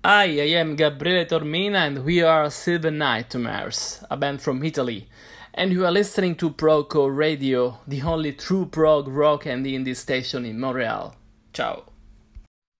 Hi, I am Gabriele Tormina and we are Silver Nightmares, a band from Italy. And you are listening to Proco Radio, the only true prog rock and indie station in Montreal. Ciao.